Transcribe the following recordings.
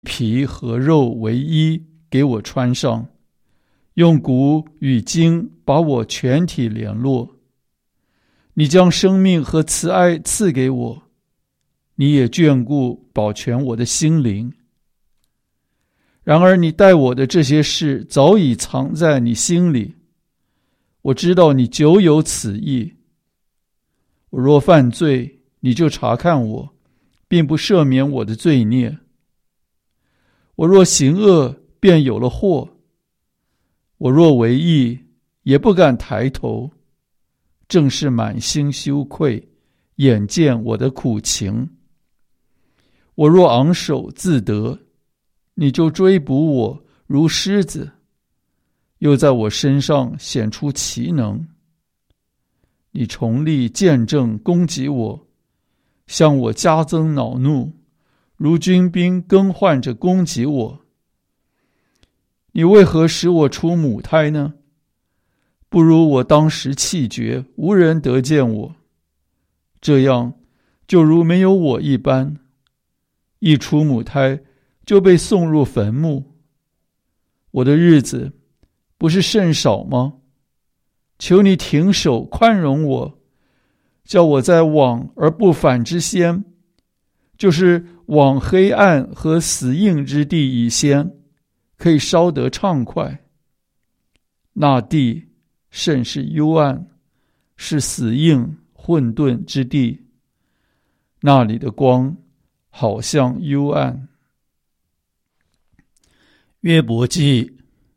皮和肉为衣给我穿上，用骨与筋把我全体联络。你将生命和慈爱赐给我，你也眷顾保全我的心灵。然而你待我的这些事早已藏在你心里，我知道你久有此意。我若犯罪，你就查看我，并不赦免我的罪孽。我若行恶，便有了祸。我若为义，也不敢抬头，正是满心羞愧，眼见我的苦情。我若昂首自得，你就追捕我如狮子，又在我身上显出奇能。你重力见证攻击我，向我加增恼怒，如军兵更换着攻击我。你为何使我出母胎呢？不如我当时气绝，无人得见我，这样就如没有我一般。一出母胎就被送入坟墓。我的日子不是甚少吗？求你停手宽容我，叫我在往而不返之先，就是往黑暗和死硬之地以先，可以稍得畅快。那地甚是幽暗，是死硬混沌之地，那里的光好像幽暗。 约伯记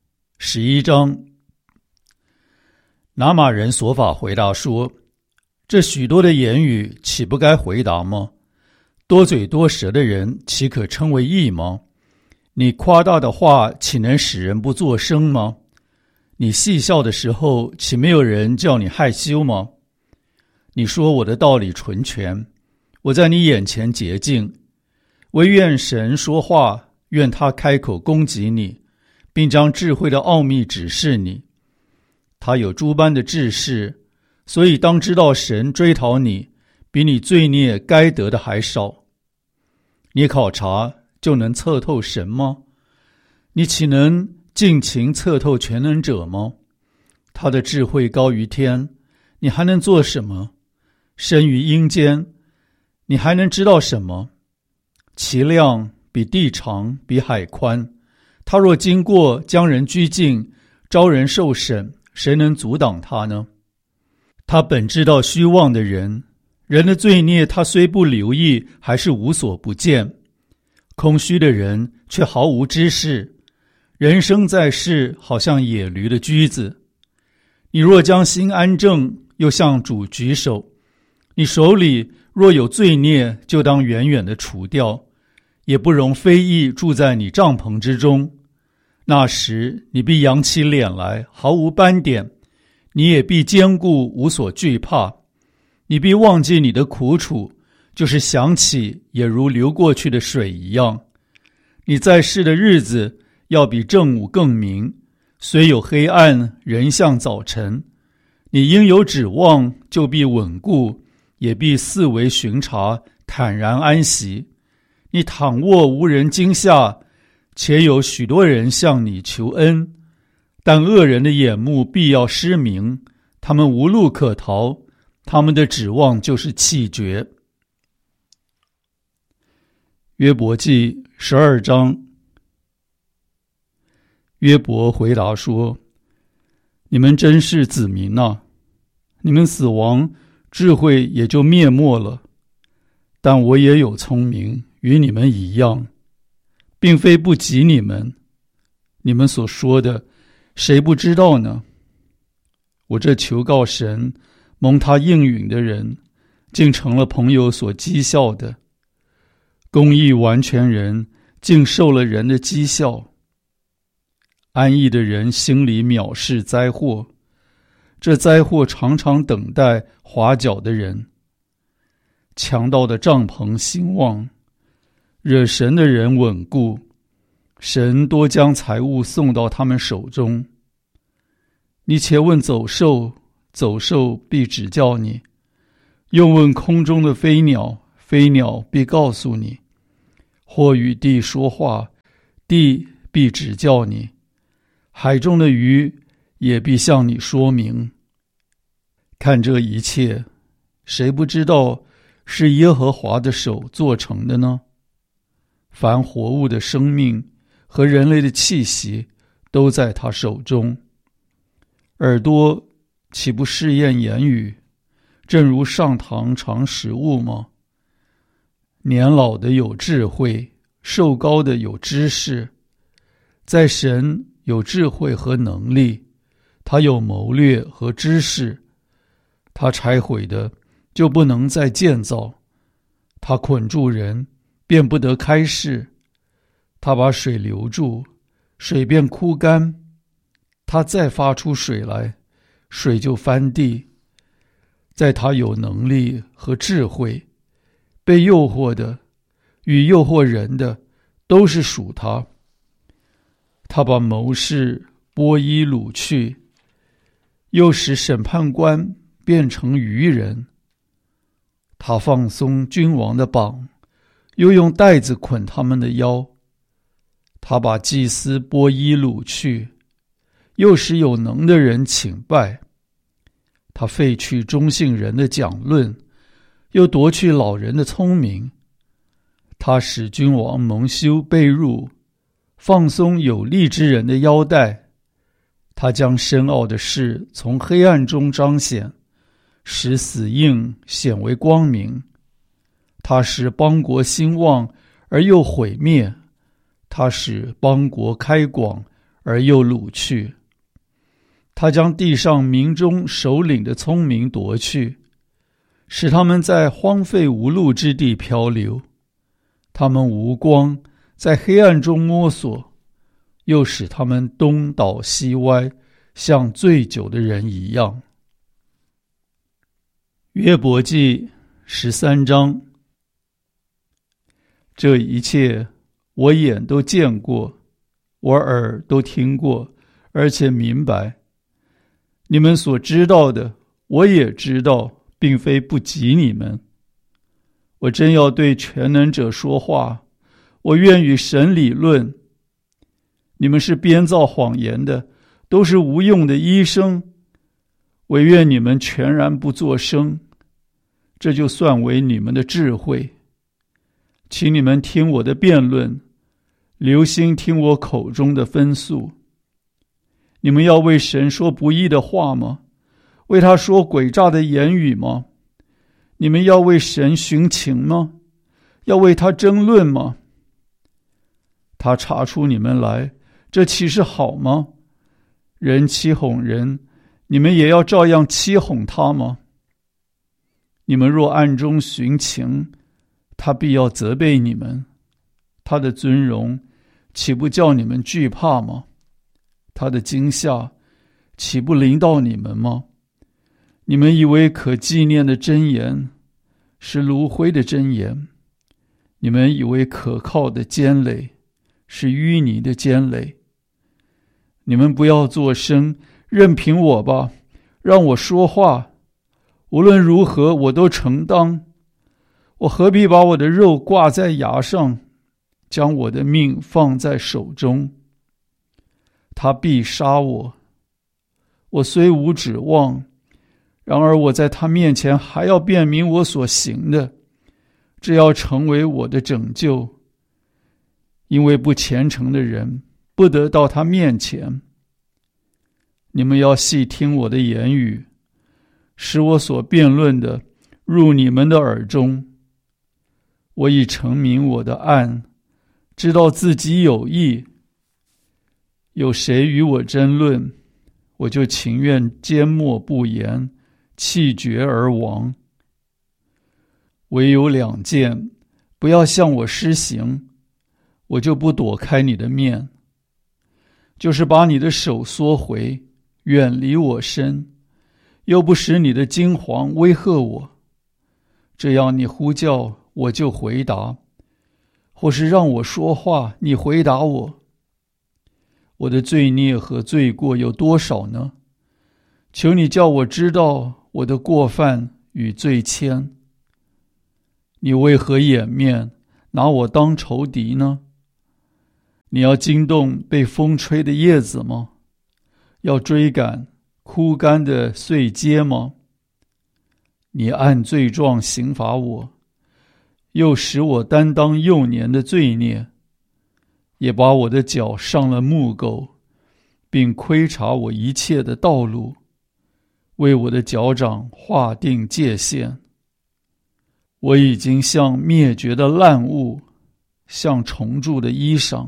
11章。拿玛人所法回答说，这许多的言语岂不该回答吗？多嘴多舌的人岂可称为义吗？你夸大的话岂能使人不作声吗？你戏笑的时候岂没有人叫你害羞吗？你说我的道理纯全，我在你眼前洁净，唯愿神说话，愿他开口攻击你，并将智慧的奥秘指示你。他有诸般的智识，所以当知道神追讨你，比你罪孽该得的还少。你考察就能测透神吗？你岂能尽情测透全能者吗？他的智慧高于天，你还能做什么？生于阴间，你还能知道什么？其量比地长，比海宽。他若经过，将人拘禁，招人受审，谁能阻挡他呢？他本知道虚妄的人，人的罪孽他虽不留意，还是无所不见。空虚的人却毫无知识，人生在世好像野驴的驹子。你若将心安正，又向主举手，你手里若有罪孽，就当远远的除掉，也不容非义住在你帐篷之中。那时你必扬起脸来，毫无斑点，你也必坚固，无所惧怕。你必忘记你的苦楚，就是想起也如流过去的水一样。你在世的日子要比正午更明，虽有黑暗，仍像早晨。你应有指望，就必稳固，也必四围巡查，坦然安息。你躺卧无人惊吓，且有许多人向你求恩，但恶人的眼目必要失明，他们无路可逃，他们的指望就是气绝。约伯记12章。约伯回答说，你们真是子民啊，你们死亡，智慧也就灭没了。但我也有聪明，与你们一样，并非不及你们。你们所说的，谁不知道呢？我这求告神，蒙他应允的人，竟成了朋友所讥笑的。公义完全人，竟受了人的讥笑。安逸的人心里藐视灾祸，这灾祸常常等待滑脚的人。强盗的帐篷兴旺，惹神的人稳固，神多将财物送到他们手中。你且问走兽，走兽必指教你；又问空中的飞鸟，飞鸟必告诉你。或与地说话， 地必指教你，海中的鱼也必向你说明。看这一切，谁不知道是耶和华的手做成的呢？凡活物的生命和人类的气息都在他手中。耳朵岂不试验言语，正如上膛尝食物吗？年老的有智慧，寿高的有知识。在神有智慧和能力，他有谋略和知识。他拆毁的就不能再建造，他捆住人便不得开释。他把水留住，水便枯干。他再发出水来，水就翻地。在他有能力和智慧，被诱惑的与诱惑人的都是属他。他把谋士剥衣掳去，又使审判官变成愚人。他放松君王的绑，又用带子捆他们的腰。他把祭司剥衣掳去，又使有能的人请拜。他废去中性人的讲论，又夺去老人的聪明。他使君王蒙羞被辱，放松有力之人的腰带。他将深奥的事从黑暗中彰显，使死硬显为光明。他使邦国兴旺而又毁灭，他使邦国开广而又掳去。他将地上民中首领的聪明夺去，使他们在荒废无路之地漂流。他们无光，在黑暗中摸索，又使他们东倒西歪，像醉酒的人一样。约伯记13章。这一切我眼都见过，我耳都听过，而且明白。你们所知道的，我也知道，并非不及你们。我真要对全能者说话，我愿与神理论。你们是编造谎言的，都是无用的医生，唯愿你们全然不作声，这就算为你们的智慧。请你们听我的辩论，留心听我口中的分诉。你们要为神说不义的话吗？为他说诡诈的言语吗？你们要为神寻情吗？要为他争论吗？他查出你们来，这岂是好吗？人欺哄人，你们也要照样欺哄他吗？你们若暗中寻情，他必要责备你们。他的尊荣岂不叫你们惧怕吗？他的惊吓岂不临到你们吗？你们以为可纪念的真言是炉灰的真言，你们以为可靠的坚垒是淤泥的坚垒。你们不要作声，任凭我吧，让我说话。无论如何，我都承当。我何必把我的肉挂在牙上，将我的命放在手中？他必杀我，我虽无指望，然而我在他面前还要辨明我所行的，这要成为我的拯救。因为不虔诚的人不得到他面前。你们要细听我的言语，使我所辩论的入你们的耳中。我已陈明我的案，知道自己有义。有谁与我争论，我就情愿缄默不言，气绝而亡。唯有2件，不要向我施行，我就不躲开你的面，就是把你的手缩回，远离我身，又不使你的惊惶威吓我。这样你呼叫，我就回答；或是让我说话，你回答我。我的罪孽和罪过有多少呢？求你叫我知道我的过犯与罪愆。你为何掩面，拿我当仇敌呢？ 你要惊动被风吹的叶子吗？要追赶枯干的碎秸吗？你按罪状刑罚我，又使我担当幼年的罪孽，也把我的脚上了木狗，并窥察我一切的道路，为我的脚掌划定界限。我已经像灭绝的烂物，像虫蛀的衣裳。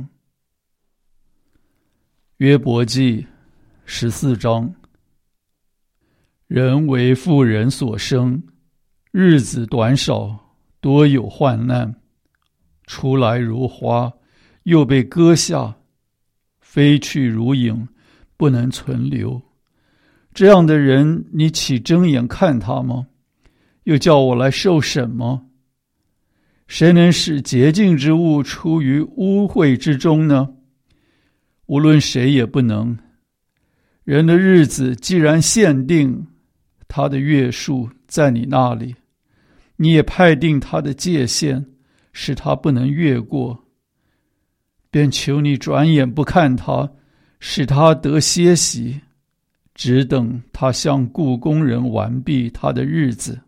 约伯记14章。人为妇人所生，日子短少，多有患难。出来如花，又被割下，飞去如影，不能存留。这样的人，你岂睁眼看他吗？又叫我来受审吗？谁能使洁净之物出于污秽之中呢？无论谁也不能。人的日子既然限定，他的月数在你那里，你也派定他的界限，使他不能越过。便求你转眼不看他，使他得歇息，只等他向雇工人完毕他的日子。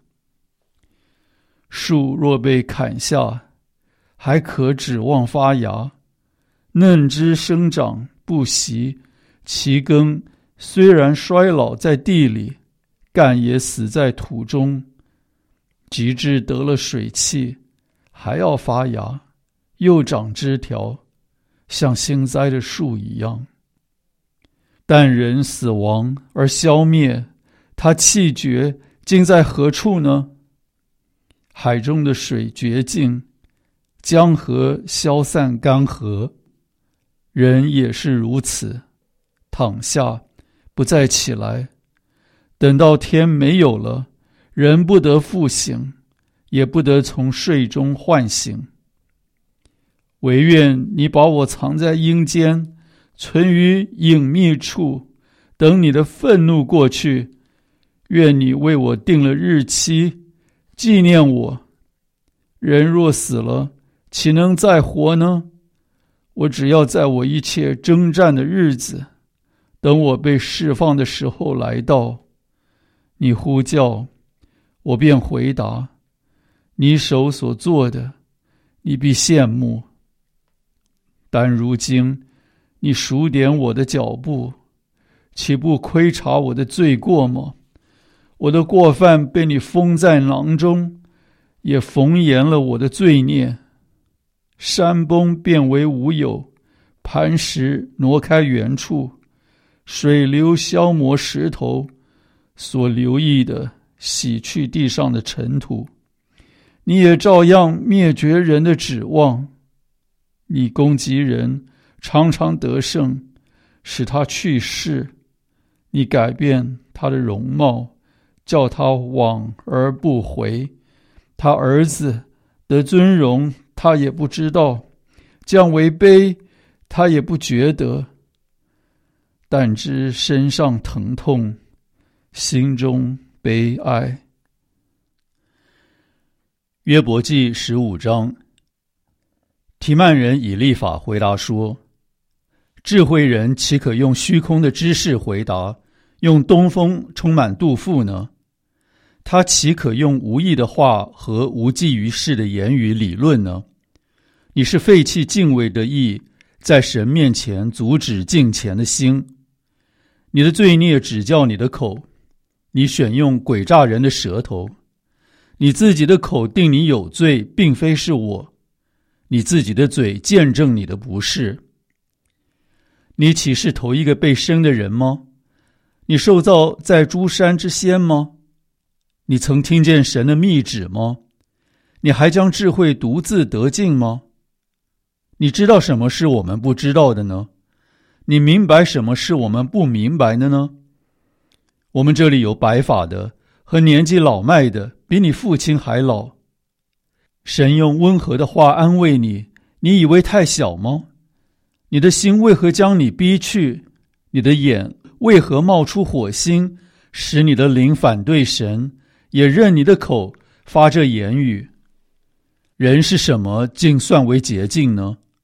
树若被砍下，还可指望发芽，嫩枝生长不息，其根虽然衰老在地里，干也死在土中。及至得了水气，还要发芽，又长枝条，像新栽的树一样。但人死亡而消灭，他气绝，竟在何处呢？海中的水绝尽，江河消散干涸。人也是如此，躺下，不再起来。等到天没有了，人不得复醒，也不得从睡中唤醒。惟愿你把我藏在阴间，存于隐秘处，等你的愤怒过去。愿你为我定了日期，纪念我。人若死了，岂能再活呢？我只要在我一切征战的日子，等我被释放的时候来到。你呼叫，我便回答。你手所做的，你必羡慕。但如今你数点我的脚步，岂不窥察我的罪过吗？我的过犯被你封在囊中，也缝严了我的罪孽。山崩变为无有，磐石挪开原处，水流消磨石头，所留意的洗去地上的尘土。你也照样灭绝人的指望。你攻击人，常常得胜，使他去世。你改变他的容貌，叫他往而不回。他儿子得尊荣，他也不知道；降为卑，他也不觉得。但知身上疼痛，心中悲哀。 约伯记15章。提曼人以利法回答说：智慧人岂可用虚空的知识回答，用东风充满肚腹呢？他岂可用无益的话和无济于事的言语理论呢？你是废弃敬畏的意，在神面前阻止敬虔的心。你的罪孽指教你的口，你选用诡诈人的舌头。你自己的口定你有罪，并非是我。你自己的嘴见证你的不是。你岂是头一个被生的人吗？你受造在诸山之先吗？你曾听见神的密旨吗？你还将智慧独自得尽吗？你知道什么是我们不知道的呢？你明白什么是我们不明白的呢？我们这里有白发的和年纪老迈的，比你父亲还老。神用温和的话安慰你，你以为太小吗？你的心为何将你逼去？你的眼为何冒出火星，使你的灵反对神，也任你的口发这言语？人是什么，竟算为洁净呢？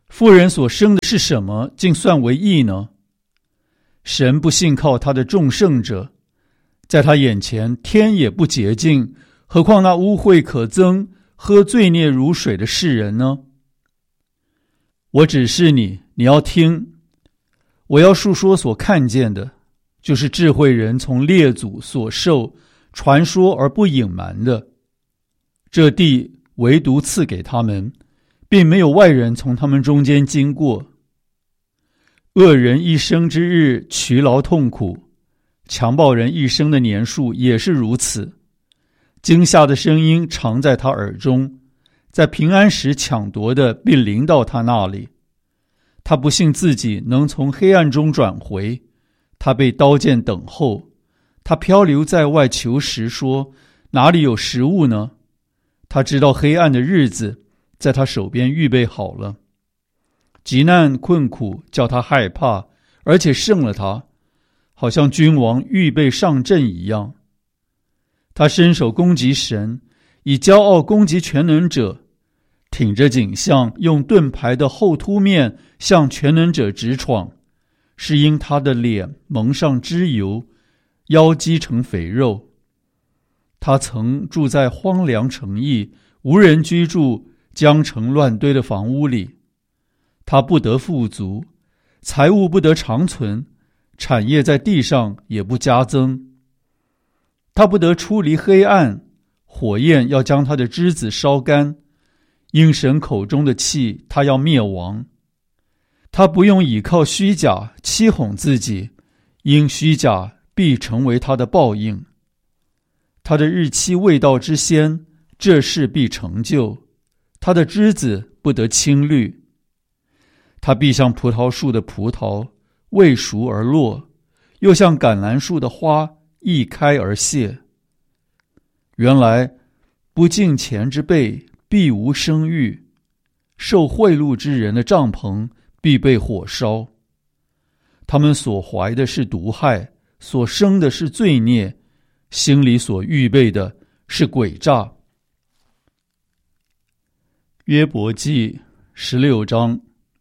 妇人所生的是什么，竟算为义呢？神不信靠他的众圣者，在他眼前天也不洁净，何况那污秽可憎、喝罪孽如水的世人呢？我指示你，你要听。我要述说所看见的，就是智慧人从列祖所受传说而不隐瞒的。这地唯独赐给他们，并没有外人从他们中间经过。恶人一生之日劬劳痛苦，强暴人一生的年数也是如此。惊吓的声音常在他耳中，在平安时抢夺的并临到他那里。他不信自己能从黑暗中转回，他被刀剑等候。他漂流在外求食，说哪里有食物呢？他知道黑暗的日子在他手边预备好了。急难困苦叫他害怕，而且胜了他，好像君王预备上阵一样。他伸手攻击神，以骄傲攻击全能者，挺着颈项，用盾牌的后凸面向全能者直闯，是因他的脸蒙上脂油，腰肌成肥肉。他曾住在荒凉城邑，无人居住、将城乱堆的房屋里。他不得富足，财物不得长存，产业在地上也不加增。他不得出离黑暗，火焰要将他的枝子烧干，因神口中的气，他要灭亡。他不用倚靠虚假欺哄自己，因虚假必成为他的报应。他的日期未到之先，这事必成就，他的枝子不得青绿。他必像葡萄树的葡萄，未熟而落，又像橄榄树的花，一开而谢。原来不敬虔之辈必无生育，受贿赂之人的帐篷必被火烧。他们所怀的是毒害，所生的是罪孽，心里所预备的是诡诈。约伯记16章。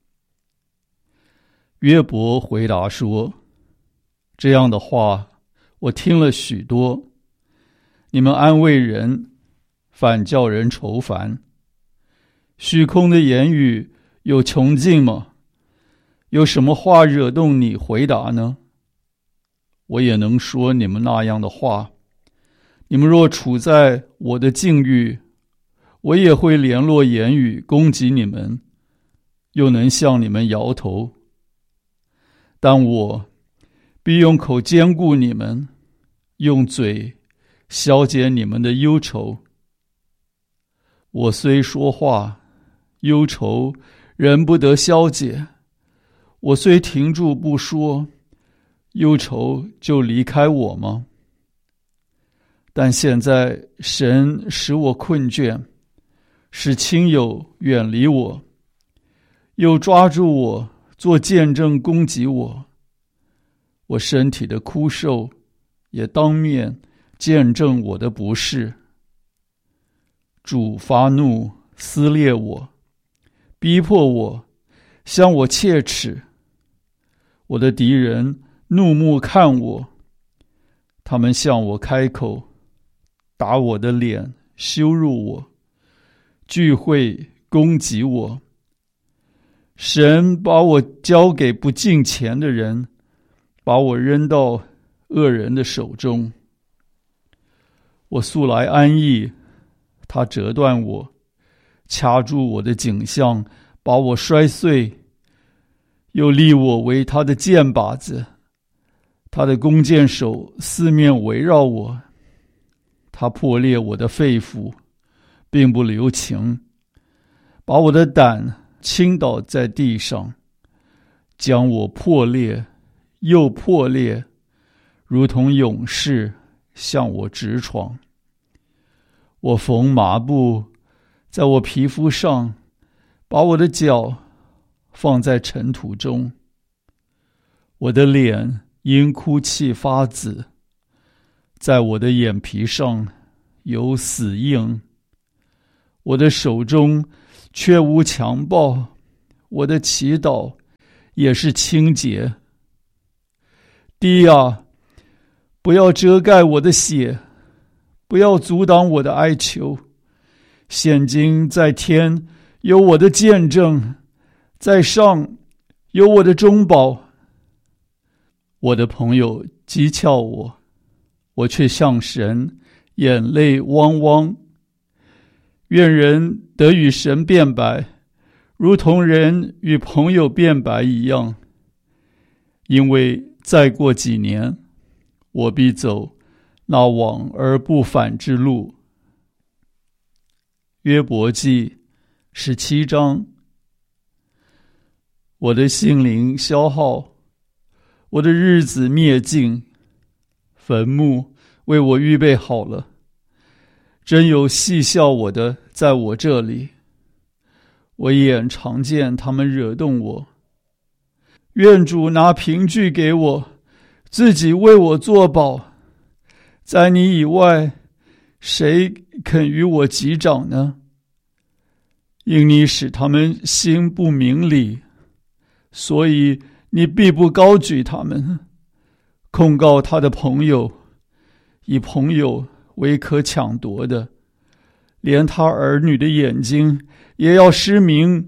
约伯回答说：这样的话我听了许多，你们安慰人，反叫人愁烦。虚空的言语有穷尽吗？有什么话惹动你回答呢？我也能说你们那样的话。你们若处在我的境遇，我也会联络言语攻击你们，又能向你们摇头。但我必用口坚固你们，用嘴消解你们的忧愁。我虽说话，忧愁仍不得消解；我虽停住不说，忧愁就离开我吗？但现在神使我困倦，使亲友远离我，又抓住我做见证攻击我。我身体的枯瘦也当面见证我的不是。主发怒撕裂我，逼迫我，向我切齿。我的敌人怒目看我，他们向我开口，打我的脸，羞辱我，聚会攻击我。神把我交给不敬虔的人，把我扔到恶人的手中。我素来安逸，他折断我，掐住我的颈项，把我摔碎，又立我为他的箭靶子。他的弓箭手四面围绕我，他破裂我的肺腑，并不留情，把我的胆倾倒在地上，将我破裂又破裂，如同勇士向我直闯。我缝麻布在我皮肤上，把我的脚放在尘土中。我的脸因哭泣发紫，在我的眼皮上有死印。我的手中却无强暴， 我的祈祷也是清洁。地啊，不要遮盖我的血，不要阻挡我的哀求。现今在天有我的见证，在上有我的中保。我的朋友讥诮我，我却向神眼泪汪汪。愿人得与神辩白，如同人与朋友辩白一样。因为再过几年，我必走那往而不返之路。约伯记17章。我的心灵消耗，我的日子灭尽，坟墓为我预备好了。真有戏笑我的在我这里，我眼常见他们惹动我。愿主拿凭据给我，自己为我作保。在你以外，谁肯与我击掌呢？因你使他们心不明理，所以你必不高举他们。控告他的朋友，以朋友为可抢夺的，连他儿女的眼睛也要失明。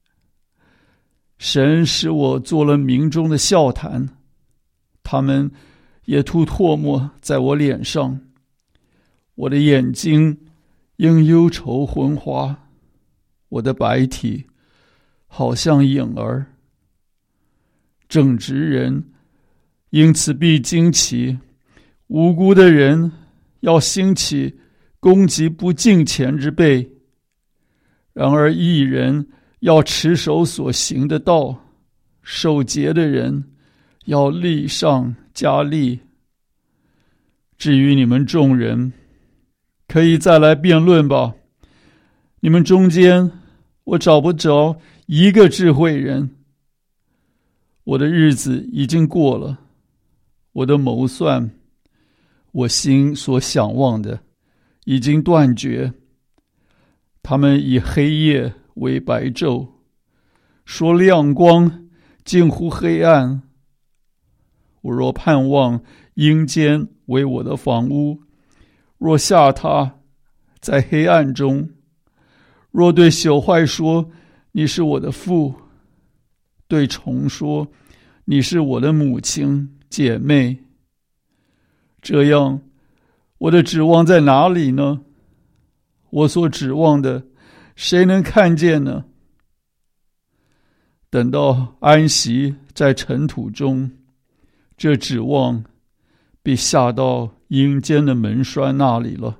神使我做了民中的笑谈，他们也吐唾沫在我脸上。我的眼睛因忧愁昏花，我的白体好像影儿。正直人因此必惊奇，无辜的人要兴起攻击不敬虔之辈。然而义人要持守所行的道，守节的人要力上加力。至于你们众人，可以再来辩论吧。你们中间我找不着一个智慧人。我的日子已经过了，我的谋算，我心所想望的已经断绝。他们以黑夜为白昼，说亮光近乎黑暗。我若盼望阴间为我的房屋，若下榻在黑暗中，若对朽坏说你是我的父，对虫说你是我的母亲姐妹，这样我的指望在哪里呢？我所指望的谁能看见呢？等到安息在尘土中，这指望必下到阴间的门栓那里了。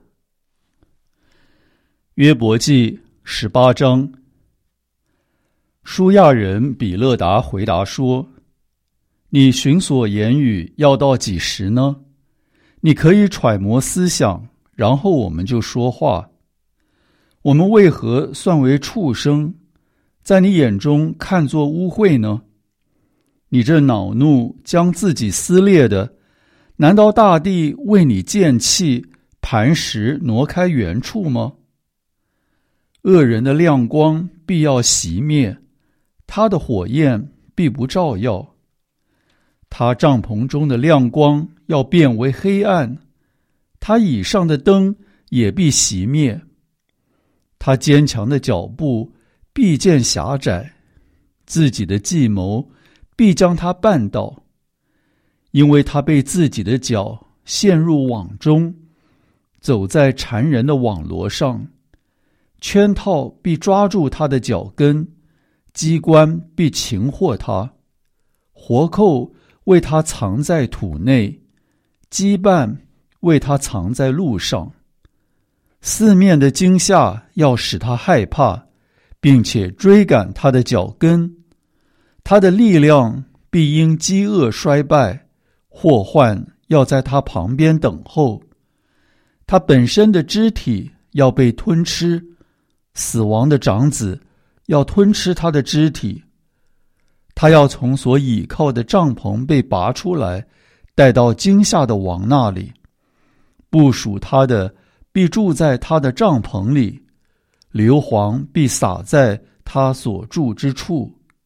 约伯记18章。舒亚人比勒达回答说：你寻索言语要到几时呢？你可以揣摩思想，然后我们就说话。我们为何算为畜生，在你眼中看作污秽呢？你这恼怒将自己撕裂的，难道大地为你见弃，磐石挪开原处吗？恶人的亮光必要熄灭，他的火焰必不照耀。他帐篷中的亮光要变为黑暗，他以上的灯也必熄灭。他坚强的脚步必见狭窄，自己的计谋必将他绊倒，因为他被自己的脚陷入网中，走在缠人的网罗上。圈套必抓住他的脚跟，机关必擒获他，活扣为他藏在土内，羁绊为他藏在路上。四面的惊吓要使他害怕，并且追赶他的脚跟。他的力量必因饥饿衰败，祸患要在他旁边等候。他本身的肢体要被吞吃，死亡的长子要吞吃他的肢体。他要从所倚靠的帐篷被拔出来，带到惊吓的王那里。部属他的必住在他的帐篷里，硫磺必洒在他所住之处。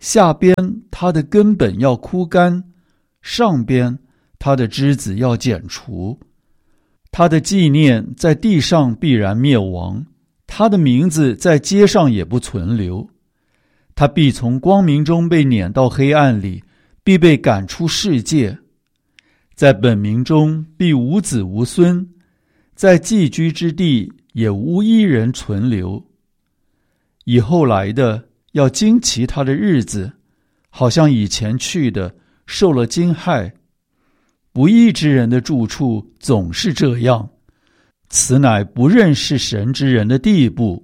下边它的根本要枯干，上边它的枝子要剪除。他的纪念在地上必然灭亡，他的名字在街上也不存留。他必从光明中被撵到黑暗里，必被赶出世界。在本民中必无子无孙，在寄居之地也无一人存留。以后来的要惊奇他的日子，好像以前去的受了惊骇。不义之人的住处总是这样，此乃不认识神之人的地步。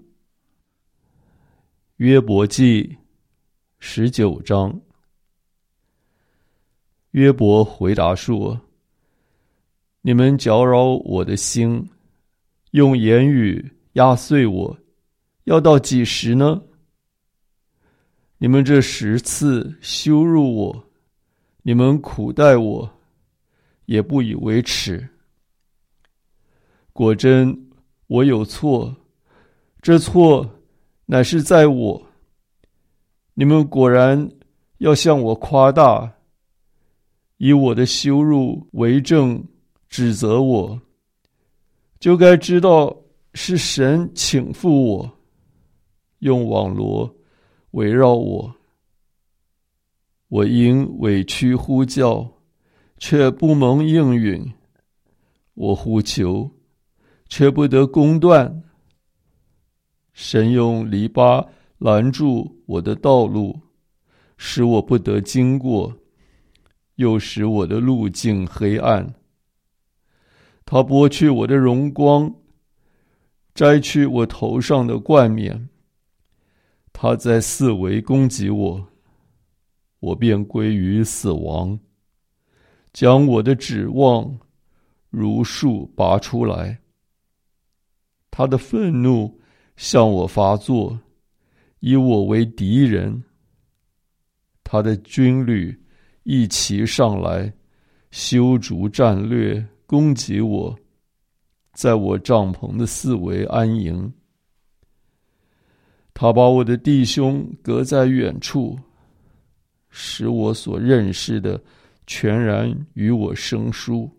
约伯记19章。约伯回答说：你们搅扰我的心，用言语压碎我，要到几时呢？你们这10次羞辱我，你们苦待我，也不以为耻。果真我有错，这错乃是在我。你们果然要向我夸大，以我的羞辱为证，指责我，就该知道是神倾覆我，用网罗围绕我。我因委屈呼叫，却不蒙应允；我呼求，却不得公断。神用篱笆拦住我的道路，使我不得经过，又使我的路径黑暗。他剥去我的荣光，摘去我头上的冠冕。他在四围攻击我，我便归于死亡，将我的指望如树拔出来。他的愤怒向我发作，以我为敌人。他的军旅一齐上来，修筑战略，攻击我，在我帐篷的四围安营。他把我的弟兄隔在远处，使我所认识的全然与我生疏。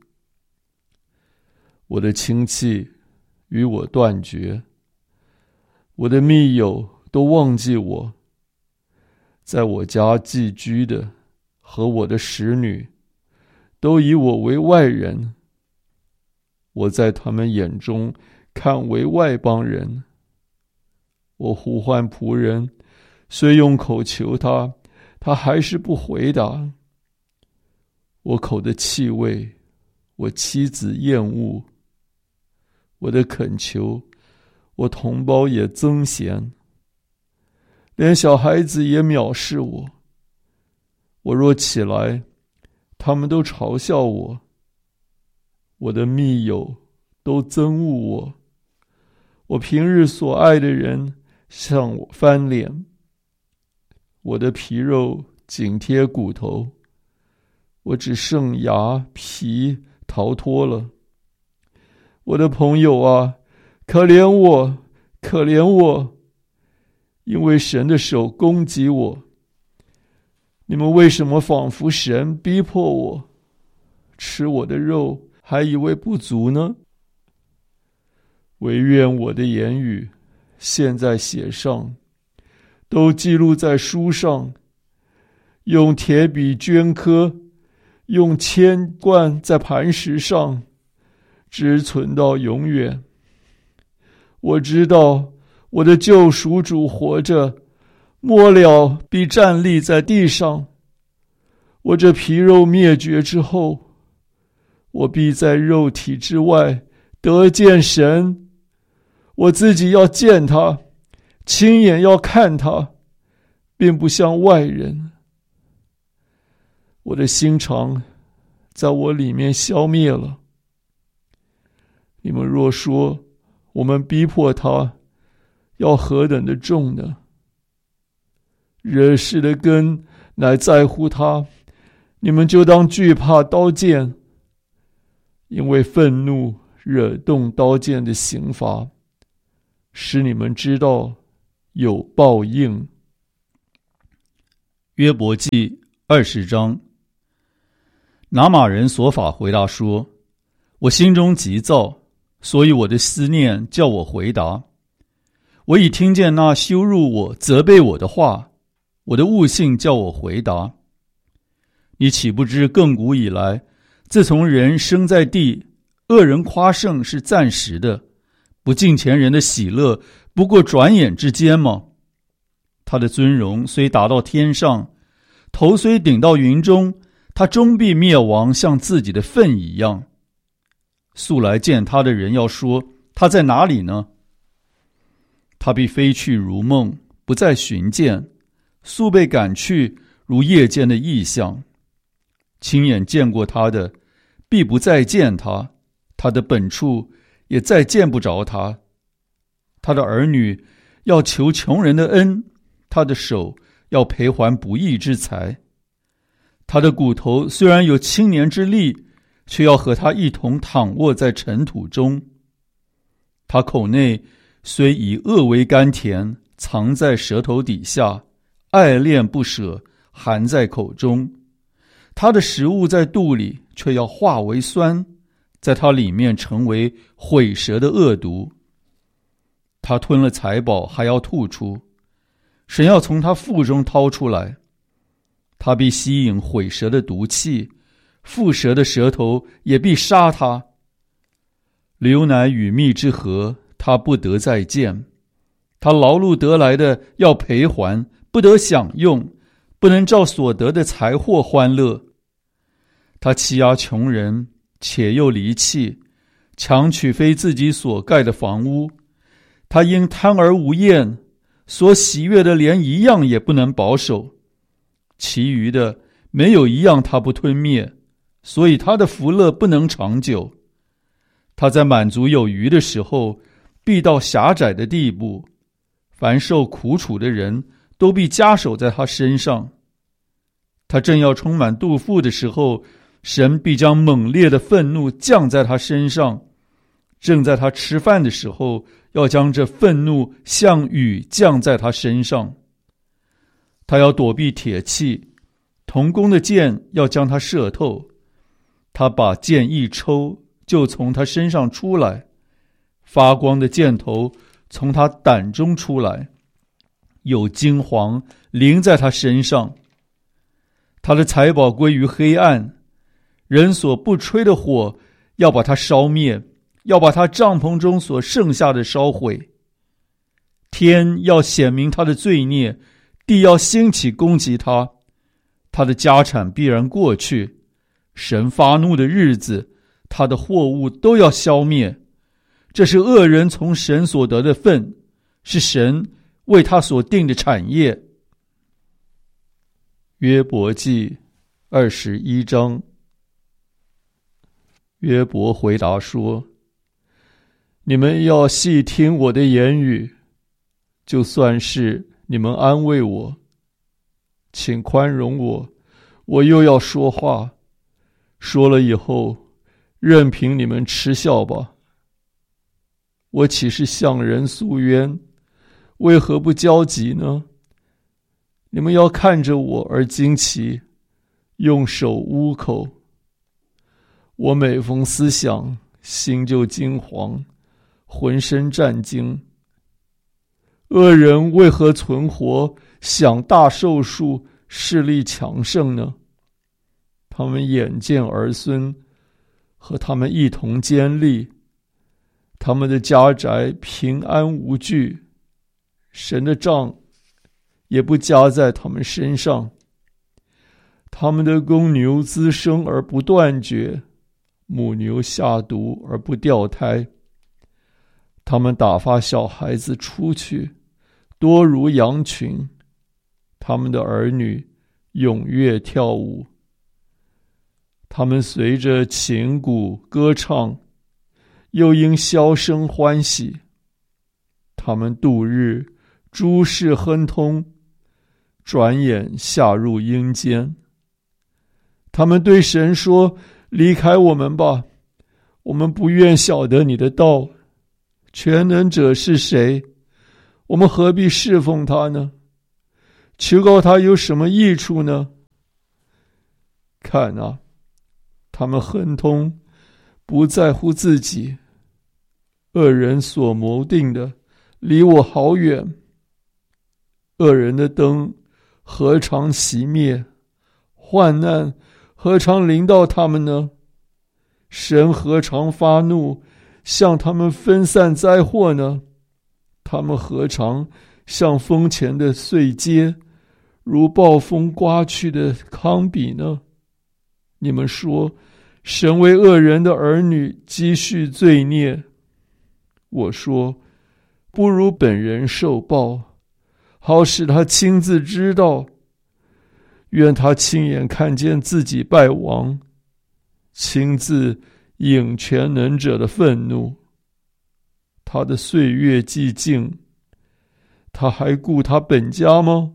我的亲戚与我断绝，我的密友都忘记我。在我家寄居的和我的使女都以我为外人，我在他们眼中看为外邦人。我呼唤仆人，虽用口求他，他还是不回答。我口的气味，我妻子厌恶；我的恳求，我同胞也憎嫌。连小孩子也藐视我。我若起来，他们都嘲笑我。我的密友都憎恶我。我平日所爱的人向我翻脸。我的皮肉紧贴骨头，我只剩牙皮逃脱了。我的朋友啊，可怜我，可怜我，因为神的手攻击我。你们为什么仿佛神逼迫我，吃我的肉还以为不足呢？唯愿我的言语现在写上，都记录在书上，用铁笔镌刻，用铅灌在磐石上，直存到永远。我知道我的救赎主活着，末了必站立在地上。我这皮肉灭绝之后，我必在肉体之外得见神。我自己要见他，亲眼要看他，并不像外人。我的心肠在我里面消灭了。你们若说我们逼迫他，要何等的重呢？惹事的根乃在乎他，你们就当惧怕刀剑，因为愤怒惹动刀剑的刑罚，使你们知道有报应。 约伯记20章。拿玛人所法回答说：我心中急躁，所以我的思念叫我回答。我已听见那羞辱我、责备我的话，我的悟性叫我回答。你岂不知亘古以来，自从人生在地，恶人夸胜是暂时的，不敬虔人的喜乐不过转眼之间吗？他的尊荣虽达到天上，头虽顶到云中，他终必灭亡，像自己的粪一样。素来见他的人要说，他在哪里呢？他必飞去如梦，不再寻见，速被赶去，如夜间的异象。亲眼见过他的，必不再见他，他的本处也再见不着他。他的儿女要求穷人的恩，他的手要赔还不义之财。他的骨头虽然有青年之力，却要和他一同躺卧在尘土中。他口内虽以恶为甘甜，藏在舌头底下，爱恋不舍，含在口中。他的食物在肚里，却要化为酸，在他里面成为毁舌的恶毒。他吞了财宝，还要吐出，神要从他腹中掏出来。他必吸引毁舌的毒气，腹蛇的舌头也必杀他。流奶与蜜之河，他不得再见。他劳碌得来的要赔还，不得享用，不能照所得的财货欢乐。他欺压穷人，且又离弃，强取非自己所盖的房屋。他因贪而无厌，所喜悦的连一样也不能保守。其余的没有一样他不吞灭，所以他的福乐不能长久。他在满足有余的时候，必到狭窄的地步。凡受苦楚的人，都必加手在他身上。他正要充满肚腹的时候，神必将猛烈的愤怒降在他身上。正在他吃饭的时候，要将这愤怒像雨降在他身上。他要躲避铁器，铜弓的箭要将他射透。他把箭一抽，就从他身上出来，发光的箭头从他胆中出来，有金黄淋在他身上。他的财宝归于黑暗，人所不吹的火要把它烧灭，要把他帐篷中所剩下的烧毁。天要显明他的罪孽，地要兴起攻击他。他的家产必然过去，神发怒的日子，他的货物都要消灭。这是恶人从神所得的份，是神为他所定的产业。约伯记21章。约伯回答说：你们要细听我的言语，就算是你们安慰我，请宽容我，我又要说话，说了以后，任凭你们嗤笑吧。我岂是向人诉冤？为何不焦急呢？你们要看着我而惊奇，用手捂口。我每逢思想，心就惊惶，浑身战惊。恶人为何存活，享大寿数，势力强盛呢？他们眼见儿孙和他们一同坚立，他们的家宅平安无惧，神的杖也不加在他们身上。他们的公牛滋生而不断绝，母牛下犊而不掉胎。他们打发小孩子出去，多如羊群。他们的儿女踊跃跳舞，他们随着琴鼓歌唱，又因箫声欢喜。他们度日诸事亨通，转眼下入阴间。他们对神说：离开我们吧，我们不愿晓得你的道。全能者是谁？我们何必侍奉他呢？ 求告他有什么益处呢？看啊，他们亨通，不在乎自己，恶人所谋定的离我好远。恶人的灯何尝熄灭？患难何尝临到他们呢？神何尝发怒，向他们分散灾祸呢？他们何尝像风前的碎秸，如暴风刮去的糠秕呢？你们说，神为恶人的儿女积蓄罪孽。我说，不如本人受报，好使他亲自知道。愿他亲眼看见自己败亡，亲自引全能者的愤怒。他的岁月既尽，他还顾他本家吗？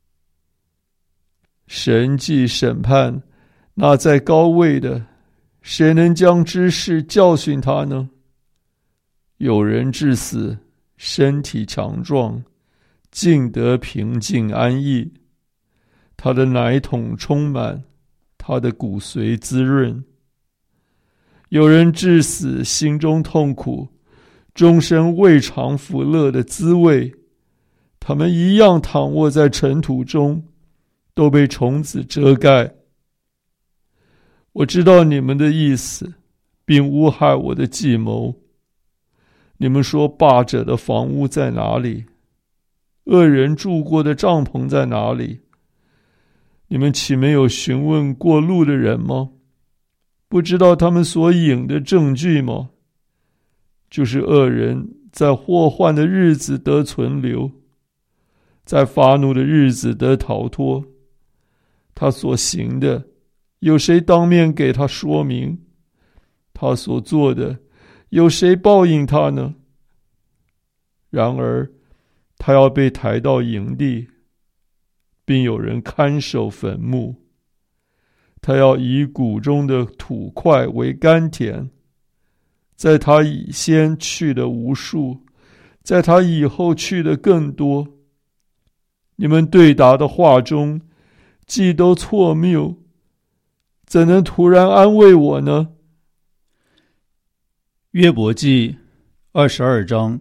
神既审判那在高位的，谁能将知识教训他呢？有人至死，身体强壮，尽得平静安逸。他的奶桶充满，他的骨髓滋润。有人至死，心中痛苦，终身未尝福乐的滋味。他们一样躺卧在尘土中，都被虫子遮盖。我知道你们的意思，并诬害我的计谋。你们说，霸者的房屋在哪里？恶人住过的帐篷在哪里？你们岂没有询问过路的人吗？不知道他们所引的证据吗？就是恶人在祸患的日子得存留，在发怒的日子得逃脱。他所行的，有谁当面给他说明？他所做的，有谁报应他呢？然而，他要被抬到营地，并有人看守坟墓。他要以谷中的土块为甘甜，在他以先去的无数，在他以后去的更多。你们对答的话中，既都错谬，怎能突然安慰我呢？ 约伯记22章。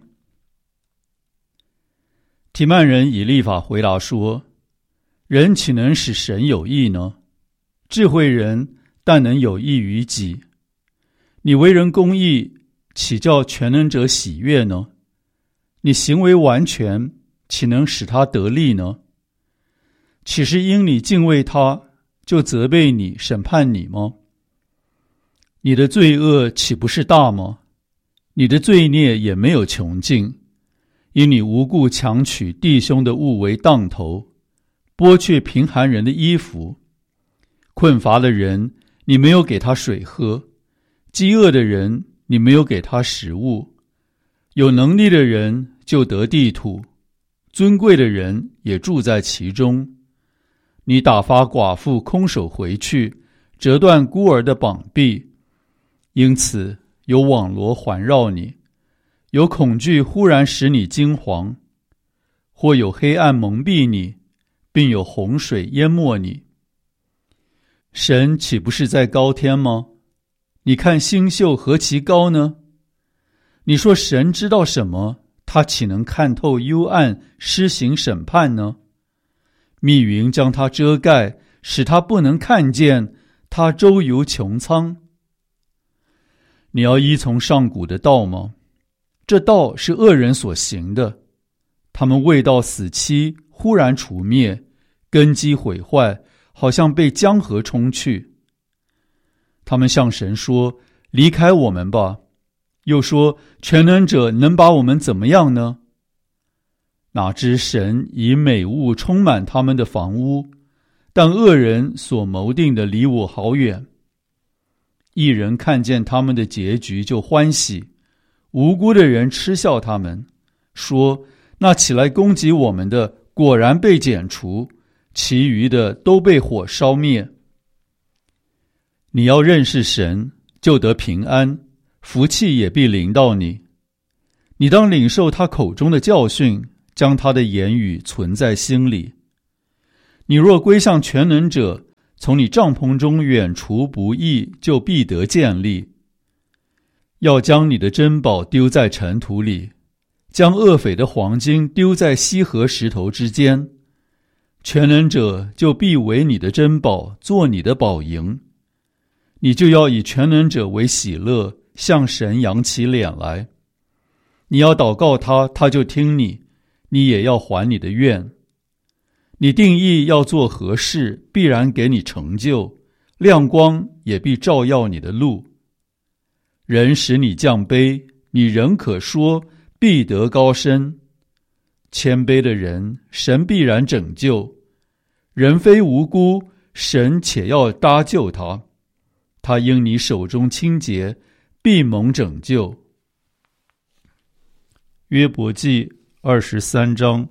提曼人以利法回答说：人岂能使神有益呢？智慧人但能有益于己。你为人公义，岂叫全能者喜悦呢？你行为完全，岂能使他得利呢？岂是因你敬畏他，就责备你、审判你吗？你的罪恶岂不是大吗？你的罪孽也没有穷尽，因你无故强取弟兄的物为当头，剥去贫寒人的衣服。困乏的人，你没有给他水喝；饥饿的人，你没有给他食物。有能力的人就得地土，尊贵的人也住在其中。你打发寡妇空手回去，折断孤儿的膀臂。因此有网罗环绕你，有恐惧忽然使你惊惶，或有黑暗蒙蔽你，并有洪水淹没你。神岂不是在高天吗？你看星宿何其高呢？你说神知道什么，他岂能看透幽暗，施行审判呢？密云将他遮盖，使他不能看见，他周游穹苍。你要依从上古的道吗？这道是恶人所行的，他们未到死期，忽然除灭，根基毁坏，好像被江河冲去。他们向神说：离开我们吧。又说：全能者能把我们怎么样呢？哪知神以美物充满他们的房屋，但恶人所谋定的离我好远。义人看见他们的结局就欢喜，无辜的人嗤笑他们，说：那起来攻击我们的果然被剪除，其余的都被火烧灭。你要认识神，就得平安，福气也必临到你。你当领受他口中的教训，将他的言语存在心里。 你若归向全能者，从你帐篷中远除不义，就必得建立。要将你的珍宝丢在尘土里，将恶匪的黄金丢在溪河石头之间，全能者就必为你的珍宝，做你的宝营。你就要以全能者为喜乐，向神扬起脸来。你要祷告他，他就听你，你也要还你的愿。你定义要做何事，必然给你成就，亮光也必照耀你的路。人使你降卑，你仍可说必得高升。谦卑的人，神必然拯救。人非无辜，神且要搭救他。他因你手中清洁，必蒙拯救。约伯记23章。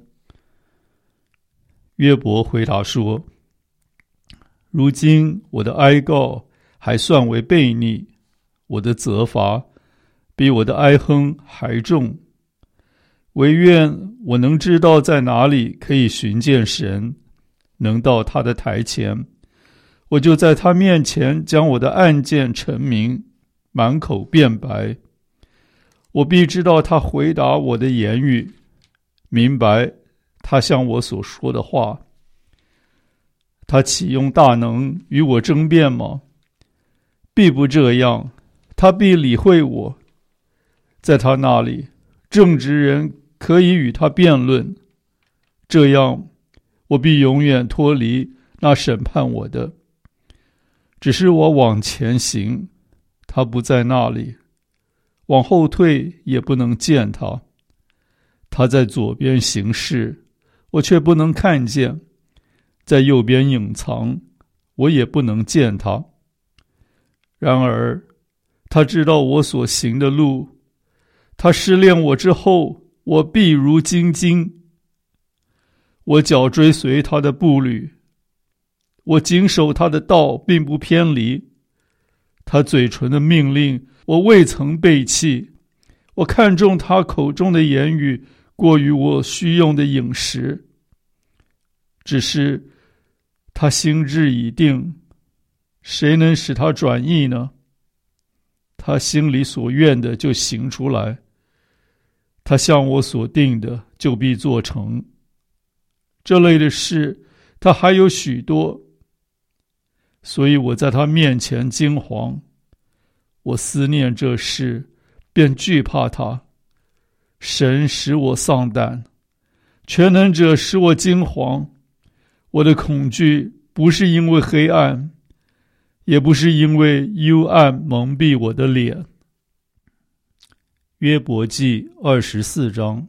约伯回答说：如今我的哀告还算为悖逆，我的责罚比我的哀哼还重。惟愿我能知道在哪里可以寻见神，能到他的台前，我就在他面前将我的案件陈明，满口辩白。我必知道他回答我的言语，明白他向我所说的话。他岂用大能与我争辩吗？必不这样，他必理会我。在他那里，正直人可以与他辩论，这样我必永远脱离那审判我的。只是我往前行，他不在那里；往后退，也不能见他。他在左边行事，我却不能看见；在右边隐藏，我也不能见他。然而他知道我所行的路，他试炼我之后，我必如精金。我脚追随他的步履，我谨守他的道，并不偏离。他嘴唇的命令，我未曾背弃。我看重他口中的言语，过于我需用的饮食。只是他心志已定，谁能使他转意呢？他心里所愿的就行出来，他向我所定的就必做成。这类的事他还有许多，所以我在他面前惊惶。我思念这事，便惧怕他。神使我丧胆，全能者使我惊惶。我的恐惧不是因为黑暗，也不是因为幽暗蒙蔽我的脸。约伯记24章。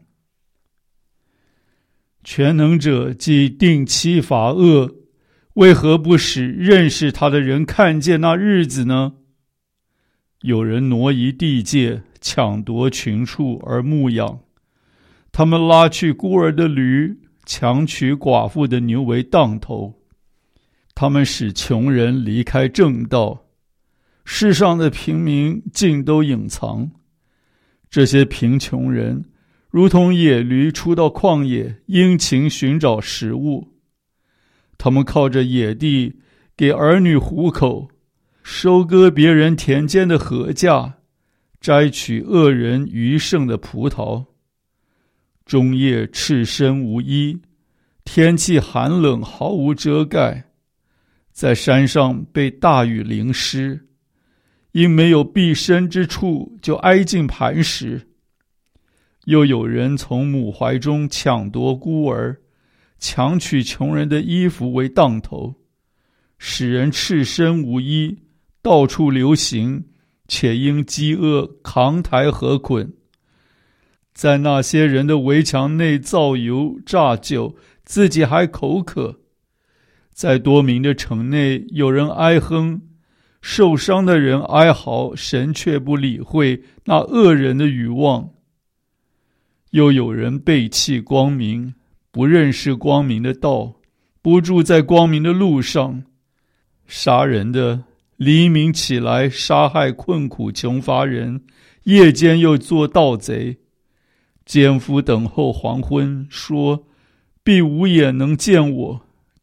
全能者既定期罚恶，为何不使认识他的人看见那日子呢？有人挪移地界，抢夺群畜而牧养，他们拉去孤儿的驴，强取寡妇的牛为当头。他们使穷人离开正道，世上的平民尽都隐藏。这些贫穷人如同野驴出到旷野，殷勤寻找食物。他们靠着野地给儿女糊口，收割别人田间的禾稼，摘取恶人余剩的葡萄。终夜赤身无衣，天气寒冷，毫无遮盖。在山上被大雨淋湿，因没有避身之处，就挨近磐石。又有人从母怀中抢夺孤儿，强取穷人的衣服为当头，使人赤身无衣，到处流行，且因饥饿扛抬禾捆。在那些人的围墙内造油榨酒，自己还口渴。在多民的城内，有人哀哼，受伤的人哀嚎，神却不理会那恶人的愚妄。又有人背弃光明，不认识光明的道，不住在光明的路上。杀人的黎明起来杀害困苦穷乏人，夜间又做盗贼。奸夫等候黄昏，说必无眼能见我，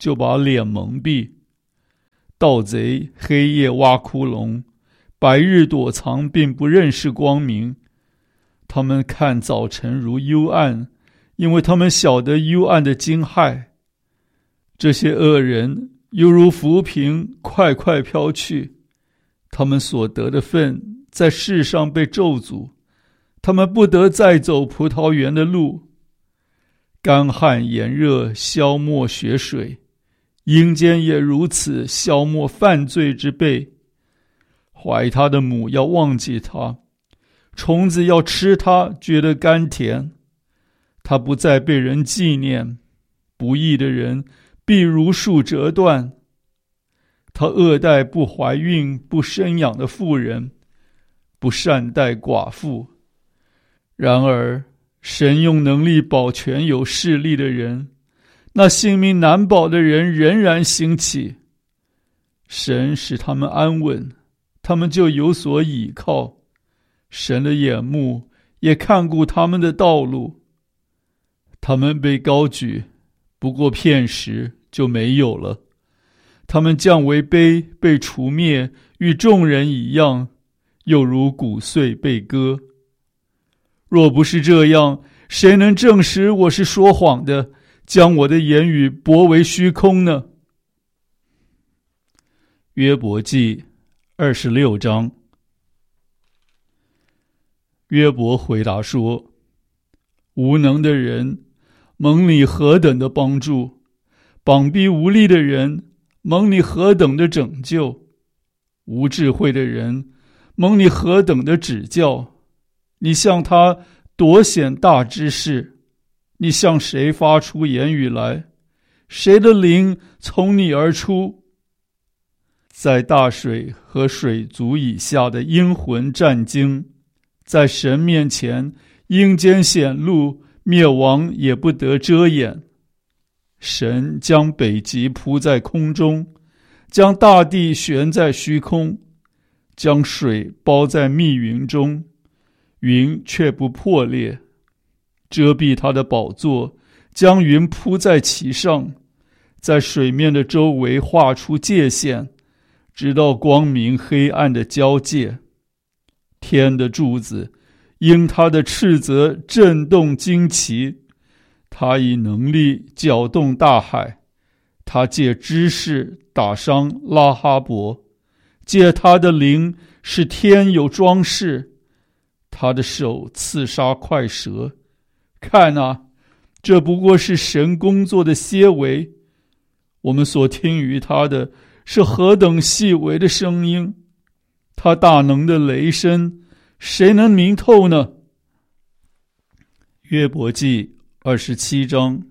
就把脸蒙蔽。盗贼黑夜挖窟窿，白日躲藏，并不认识光明。他们看早晨如幽暗，因为他们晓得幽暗的惊骇。这些恶人犹如浮萍，快快飘去。他们所得的份在世上被咒诅，他们不得再走葡萄园的路。干旱炎热消没血水，阴间也如此消没犯罪之辈。怀他的母要忘记他，虫子要吃他，觉得甘甜。他不再被人纪念，不义的人必如树折断。他恶待不怀孕不生养的妇人，不善待寡妇。然而神用能力保全有势力的人，那性命难保的人仍然兴起。神使他们安稳，他们就有所倚靠。神的眼目也看顾他们的道路。他们被高举，不过片时就没有了。他们降为卑，被除灭，与众人一样，又如骨碎被割。若不是这样，谁能证实我是说谎的，将我的言语驳为虚空呢？约伯记26章。约伯回答说：无能的人蒙你何等的帮助，膀臂无力的人蒙你何等的拯救，无智慧的人蒙你何等的指教。你向他夺显大知识，你向谁发出言语来？谁的灵从你而出？在大水和水族以下的阴魂战惊，在神面前阴间显露，灭亡也不得遮掩。神将北极铺在空中，将大地悬在虚空，将水包在密云中，云却不破裂。遮蔽他的宝座，将云铺在其上，在水面的周围画出界限，直到光明黑暗的交界。天的柱子因他的斥责震动惊奇，他以能力搅动大海，他借知识打伤拉哈伯，借他的灵使天有装饰，他的手刺杀快蛇。看啊，这不过是神工作的些微，我们所听于他的是何等细微的声音，他大能的雷声，谁能明透呢？约伯记27章。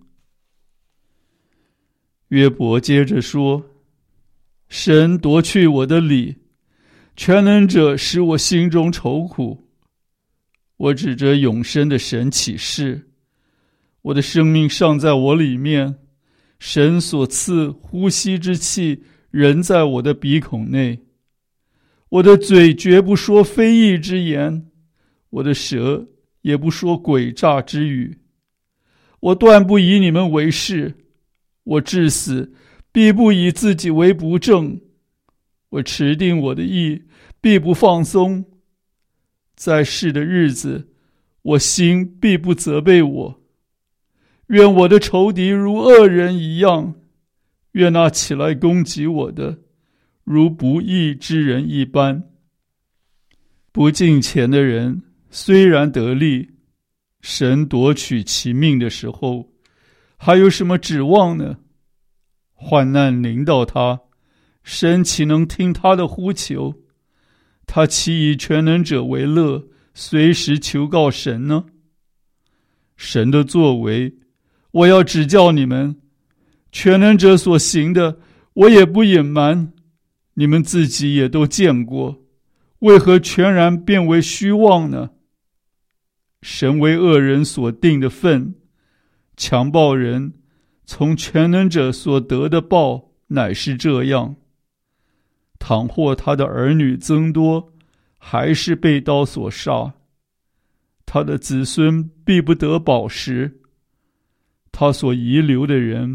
约伯接着说：神夺去我的理，全能者使我心中愁苦。我指着永生的神起誓，我的生命尚在我里面，神所赐呼吸之气仍在我的鼻孔内。我的嘴绝不说非义之言，我的舌也不说诡诈之语。我断不以你们为是，我至死必不以自己为不正。我持定我的意，必不放松。在世的日子，我心必不责备我。愿我的仇敌如恶人一样，愿那起来攻击我的如不义之人一般。不敬虔的人虽然得利，神夺取其命的时候，还有什么指望呢？患难临到他，神岂能听他的呼求？他岂以全能者为乐，随时求告神呢？神的作为，我要指教你们，全能者所行的，我也不隐瞒，你们自己也都见过，为何全然变为虚妄呢？神为恶人所定的分，强暴人从全能者所得的报乃是这样。倘或他的儿女增多，还是被刀所杀，他的子孙必不得饱食。他所遗留的人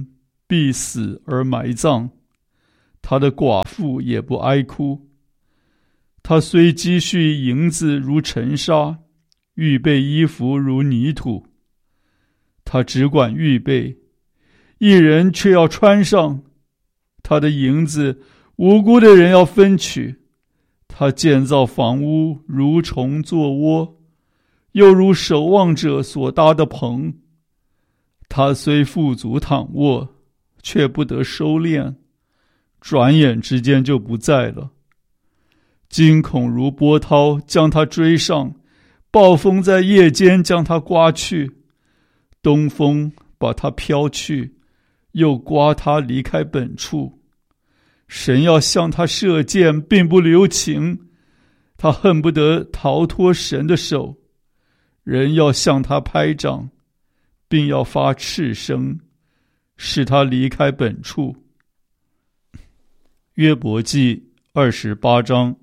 必死而埋葬，他的寡妇也不哀哭。他虽积蓄银子如尘沙，预备衣服如泥土，他只管预备，一人却要穿上。他的银子无辜的人要分取，他建造房屋如虫作窝，又如守望者所搭的棚。他虽富足躺卧，却不得收敛，转眼之间就不在了。惊恐如波涛将他追上，暴风在夜间将他刮去，东风把他飘去，又刮他离开本处。神要向他射箭，并不留情，他恨不得逃脱神的手。人要向他拍掌，并要发斥声，使他离开本处。约伯记28章。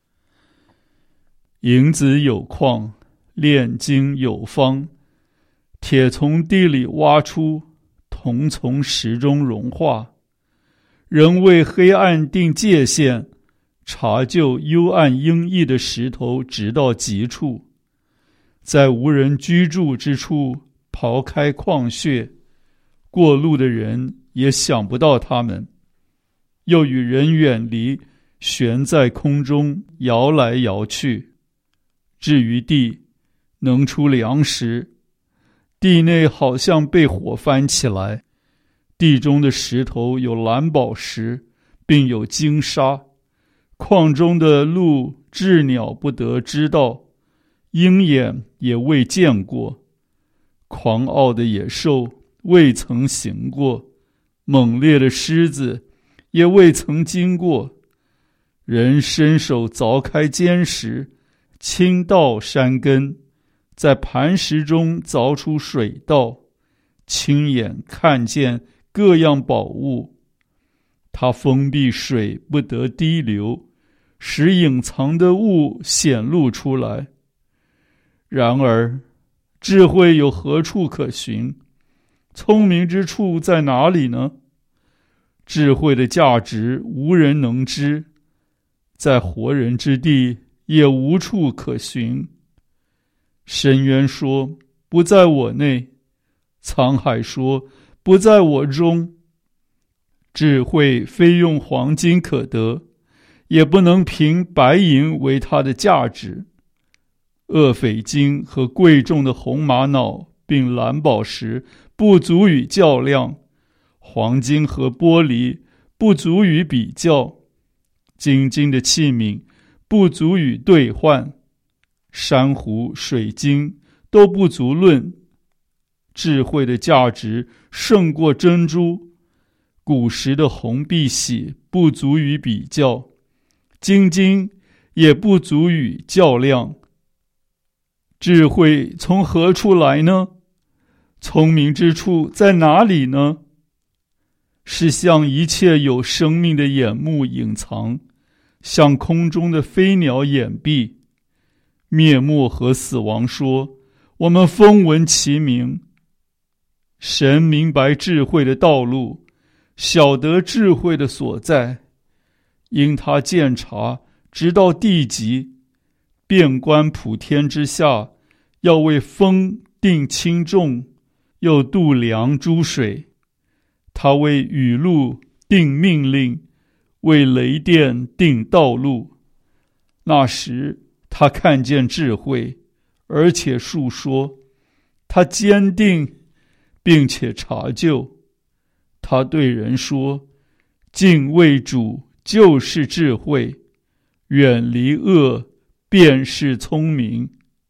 银子有矿，炼金有方，铁从地里挖出，铜从石中融化。人为黑暗定界限，查究幽暗阴翳的石头，直到极处。在无人居住之处刨开矿穴，过路的人也想不到他们。又与人远离，悬在空中，摇来摇去。至于地，能出粮食，地内好像被火翻起来。地中的石头有蓝宝石，并有金沙。矿中的鹿鸷鸟不得知道，鹰眼也未见过。狂傲的野兽未曾行过，猛烈的狮子也未曾经过。人伸手凿开坚石，倾倒山根，在磐石中凿出水道，亲眼看见各样宝物。他封闭水不得滴流，使隐藏的物显露出来。然而智慧有何处可寻？聪明之处在哪里呢？智慧的价值无人能知，在活人之地也无处可寻。深渊说，不在我内；沧海说，不在我中。智慧非用黄金可得，也不能凭白银为它的价值。厄斐金和贵重的红玛瑙并蓝宝石不足与较量，黄金和玻璃不足与比较，精金的器皿不足与兑换，珊瑚、水晶都不足论。智慧的价值胜过珍珠，古时的红碧玺不足与比较，精金也不足与较量。智慧从何处来呢？聪明之处在哪里呢？是向一切有生命的眼目隐藏，向空中的飞鸟掩蔽。灭没和死亡说，我们风闻其名。神明白智慧的道路，晓得智慧的所在，因他鉴察直到地极，遍观普天之下，要为风定轻重，又度量诸水。他为雨露定命令，为雷电定道路。那时他看见智慧，而且述说，他坚定并且查究。他对人说，敬畏主就是智慧，远离恶便是聪明。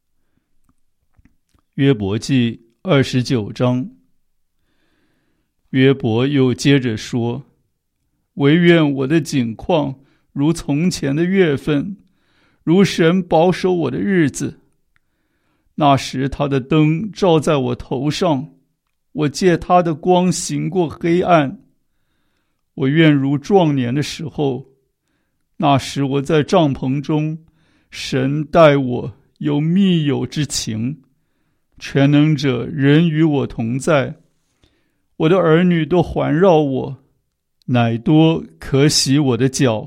约伯记29章。约伯又接着说，惟愿我的景况如从前的月份，如神保守我的日子。那时他的灯照在我头上，我借他的光行过黑暗。我愿如壮年的时候，那时我在帐篷中，神待我有密友之情，全能者人与我同在。 我的儿女都环绕我，奶多可洗我的脚。